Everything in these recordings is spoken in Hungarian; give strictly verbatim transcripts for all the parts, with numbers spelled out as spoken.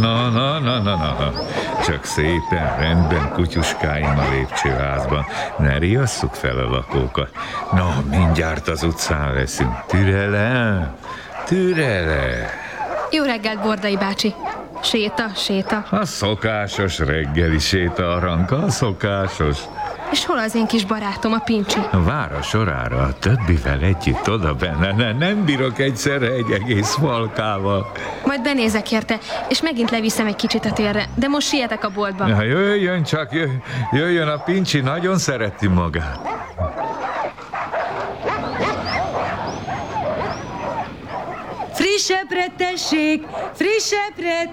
Na, na, na, na, na, csak szépen, rendben kutyuskáim a lépcsőházban. Ne riasszuk fel a lakókat. Na, mindjárt az utcán leszünk. Türelem, türelem. Jó reggelt, Bordai bácsi. Séta, séta. A szokásos reggeli séta, Aranka, a szokásos. És hol az én kis barátom, a Pincsi? Vár a sorára, a többivel együtt oda benne. Ne, nem bírok egyszerre egy egész falkával. Majd benézek érte, és megint leviszem egy kicsit a térre, de most sietek a boltba. Na, jöjjön csak, jöjjön, jöjjön a Pincsi, nagyon szereti magát. Frissebbre tessék, frissebbre!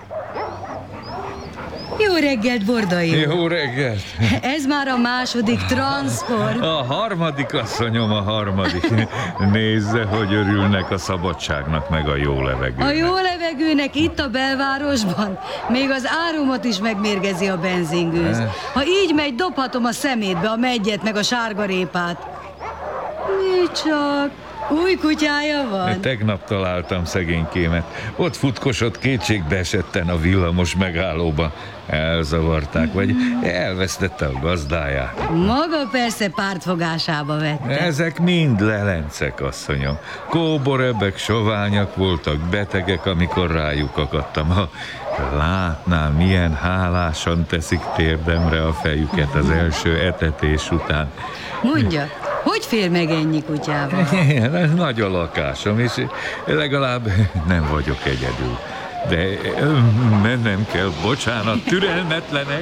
Jó reggelt, Bordai! Jó reggelt! Ez már a második transzport. A harmadik, asszonyom, a harmadik. Nézze, hogy örülnek a szabadságnak, meg a jó levegőnek. A jó levegőnek itt a belvárosban még az árumot is megmérgezi a benzingőz. Ha így megy, dobhatom a szemétbe a meggyet, meg a sárgarépát. Mi csak... Új kutyája van? Tegnap találtam szegénykémet. Ott futkosott kétségbe esetten a villamos megállóba. Elzavarták, vagy elvesztette a gazdáját. Maga persze pártfogásába vette. Ezek mind lelencek, asszonyom. Kóborebbek, soványak voltak, betegek, amikor rájuk akadtam. Ha látnám, milyen hálásan teszik térdemre a fejüket az első etetés után. Mondja, hogy fér meg ennyi kutyával? Nagy a lakásom, és legalább nem vagyok egyedül. De mennem kell, bocsánat, türelmetlenek.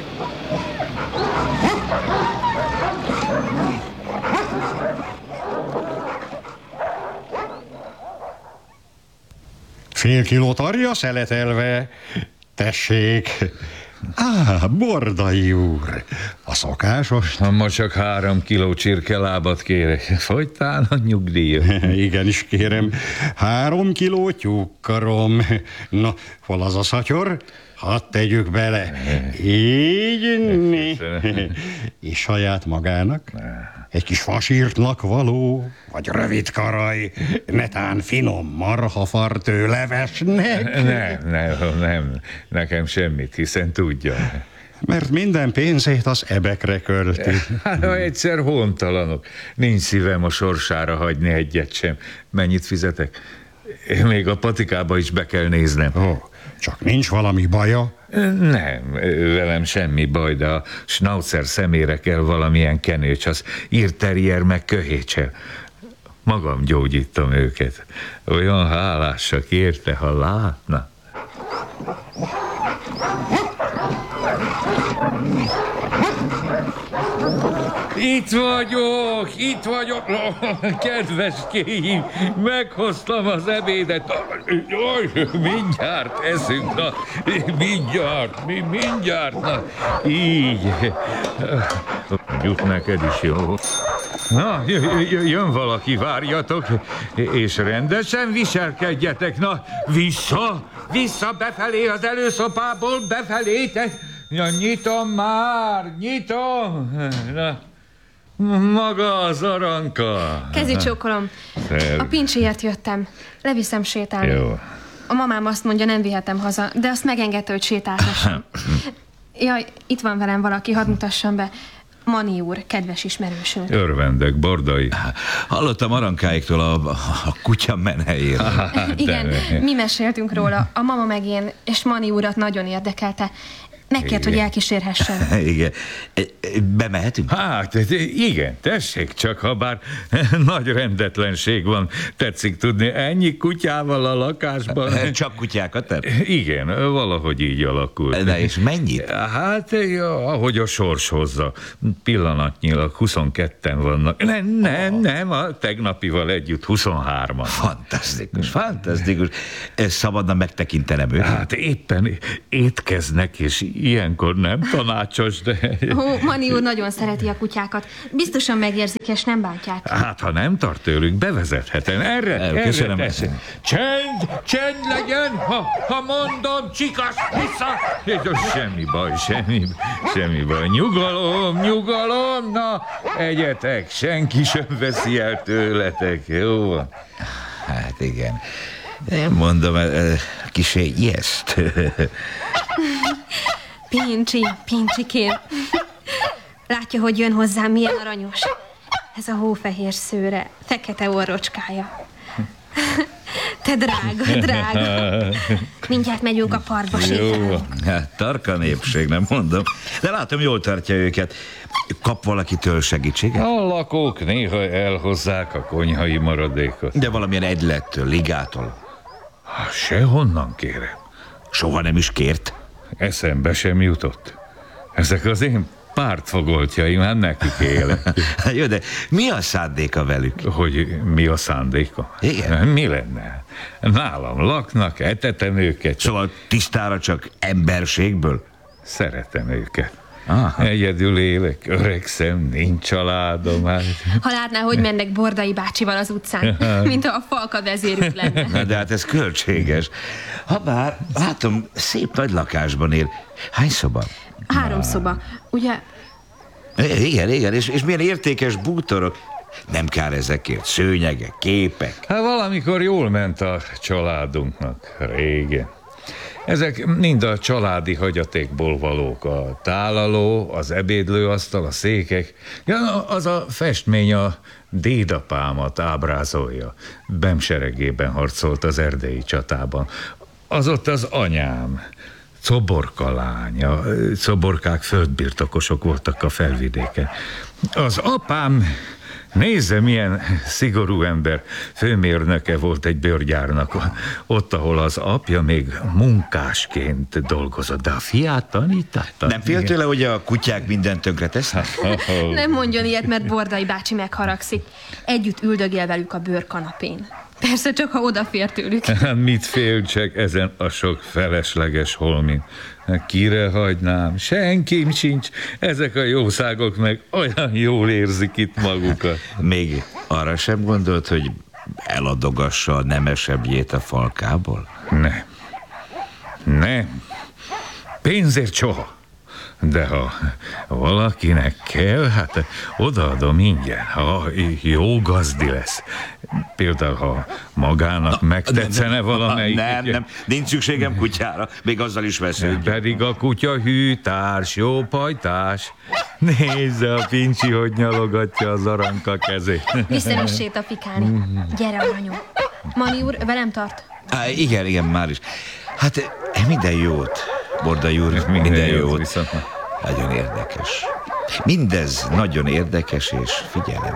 Fél kilót arja szeletelve. Tessék. Á, Bordai úr, a szokásos. Ma csak három kiló csirkelábat kérek. Fogytál a nyugdíjat? Igenis kérem, három kiló tyúkkarom. Na, hol az a szatyor? Hadd tegyük bele. Így, né. És saját magának? Egy kis fasírtnak való, vagy rövid karaj, netán finom marhafartő levesnek? Nem, nem, nem, nekem semmit, hiszen tudja. Mert minden pénzét az ebekre költi. Hát, ha egyszer hontalanok, nincs szívem a sorsára hagyni egyet sem. Mennyit fizetek? Még a patikába is be kell néznem. Ó, csak nincs valami baja? Nem, velem semmi baj, de a schnauzer szemére kell valamilyen kenőcs, az írterrier meg köhécsel. Magam gyógyítom őket. Olyan hálásak érte, ha látna. Itt vagyok, itt vagyok, kedves kéim, meghoztam az ebédet. Jaj, mindjárt eszünk, na, mindjárt, mi mindjárt, na, így. Jut neked is jó. Na, jön valaki, várjatok, és rendesen viselkedjetek, na, vissza, vissza befelé az előszobából, befelé, te... Ja, nyitom már, nyitom! Na, maga az Aranka. Kezi csókolom. A Pincsiért jöttem. Leviszem sétálni. Jó. A mamám azt mondja, nem vihetem haza, de azt megengedte, hogy sétáltassam. Jaj, itt van velem valaki, hadd mutassam be. Mani úr, kedves ismerősünk. Örvendek, Bordai. Hallottam Arankáiktól a, a kutya menhelyéről. Igen, mi meséltünk róla. A mama meg én, és Mani úrat nagyon érdekelte. Megkért, hogy elkísérhessen. Igen. Bemehetünk? Hát, igen, tessék csak, ha bár nagy rendetlenség van, tetszik tudni, ennyi kutyával a lakásban. Csak kutyákat ter? Igen, valahogy így alakult. De és mennyit? Hát, ahogy a sors hozza. Pillanatnyilag huszonketten vannak. Nem, nem, nem, a tegnapival együtt huszonhárman. Fantasztikus, fantasztikus. Szabadna megtekintenem őt? Hát éppen étkeznek, és ilyenkor nem tanácsos, de... Ó, Mani úr nagyon szereti a kutyákat. Biztosan megérzik, és nem bántják. Hát, ha nem tart tőlük, bevezethetem. Erre, erre Köszönöm. teszem. Csend, csend legyen, ha, ha mondom, csikas, vissza! Semmi baj, semmi, semmi baj. Nyugalom, nyugalom, na, egyetek, senki sem veszi el tőletek, jó van? Hát igen. Én mondom, kisé ijeszt. Pincsi, Pincsikém. Látja, hogy jön hozzám, milyen aranyos. Ez a hófehér szőre, fekete orrocskája. Te drága, drága. Mindjárt megyünk a parkba sétálni. Jó, hát tarka népség, nem mondom. De látom, jól tartja őket. Kap valakitől segítséget? A lakók néha elhozzák a konyhai maradékot. De valamilyen egylettől, ligától. Sehonnan kérem. Soha nem is kért? Eszembe sem jutott. Ezek az én pártfogoltjaim, hát nekik élek. Jó, de mi a szándéka velük? Hogy mi a szándéka? Igen. Mi lenne? Nálam laknak, etetem őket. Szóval tisztára csak emberségből? Szeretem őket. Aha. Egyedül élek, öregszem, nincs családom. Hát. Ha látná, hogy mennek Bordai bácsival az utcán, mint ha a falka vezérük lenne. Na, de hát ez költséges. Habár, látom, szép nagy lakásban él. Hány szoba? Három szoba, ugye? Igen, igen, és, és milyen értékes bútorok. Nem kár ezekért, szőnyegek, képek. Hát valamikor jól ment a családunknak, régen. Ezek mind a családi hagyatékból valók. A tálaló, az ebédlőasztal, a székek. Ja, az a festmény a dédapámat ábrázolja. Bemseregében harcolt az erdélyi csatában. Az ott az anyám. Coborka lánya. Coborkák földbirtokosok voltak a felvidéken. Az apám, nézze, milyen szigorú ember, főmérnöke volt egy bőrgyárnak, ott, ahol az apja még munkásként dolgozott, de a fiát tanítatta. Nem fél tőle, hogy a kutyák mindent tönkre tesznek? Nem mondjon ilyet, mert Bordai bácsi megharagszik. Együtt üldögél velük a bőrkanapén. Persze csak, ha odafér tőlük. Mit féltsek ezen a sok felesleges holmin? Kire hagynám? Senkim sincs. Ezek a jószágok meg olyan jól érzik itt magukat. Még arra sem gondolt, hogy eladogassa a nemesebbjét a falkából? Nem. Nem. Pénzért soha. De ha valakinek kell, hát odaadom ingyen, ha jó gazdi lesz. Például, ha magának megtetszene valamelyik. Nem, nem, nincs szükségem kutyára, még azzal is vesződjön. Pedig a kutya hűtárs, jó pajtás. Nézze a Pincsi, hogy nyalogatja az aranka kezét. Vissza is sétapikálni. Gyere, aranyom. Mani úr, velem tart? Á, igen, igen, már is. Hát minden jót, Bordai úr, minden, minden jót. Viszont. Nagyon érdekes. Mindez nagyon érdekes, és figyelem.